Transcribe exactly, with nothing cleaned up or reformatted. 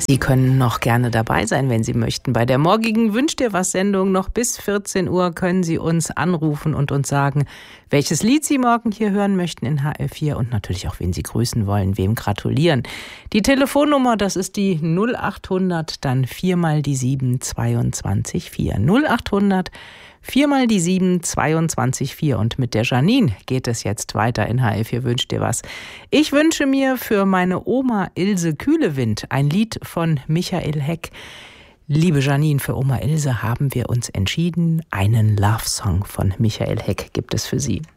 Sie können noch gerne dabei sein, wenn Sie möchten. Bei der morgigen Wünsch dir was Sendung noch bis vierzehn Uhr können Sie uns anrufen und uns sagen, welches Lied Sie morgen hier hören möchten in H R vier und natürlich auch, wen Sie grüßen wollen, wem gratulieren. Die Telefonnummer, das ist die null achthundert, dann viermal die sieben, zweiundzwanzig vier. null achthundert, viermal die sieben, zweiundzwanzig vier. Und mit der Janine geht es jetzt weiter in H R vier Wünsch dir was. Ich wünsche mir für meine Oma Ilse Kühlewind ein Lied von Michael Heck. Liebe Janine, für Oma Ilse haben wir uns entschieden. Einen Love-Song von Michael Heck gibt es für Sie.